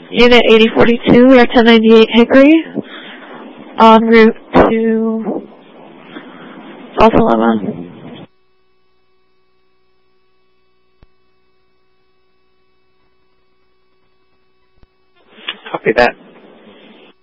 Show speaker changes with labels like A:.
A: Unit 8042, we are 1098 Hickory, en route to Altaloma.
B: Copy that.